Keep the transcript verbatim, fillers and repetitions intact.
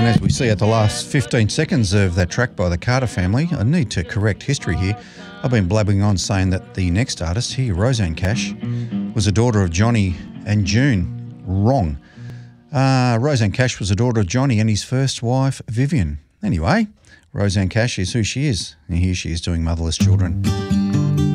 And as we see at the last fifteen seconds of that track by the Carter Family, I need to correct history here. I've been blabbing on saying that the next artist here, Rosanne Cash, was a daughter of Johnny and June. Wrong. Uh, Rosanne Cash was a daughter of Johnny and his first wife, Vivian. Anyway, Rosanne Cash is who she is, and here she is doing Motherless Children.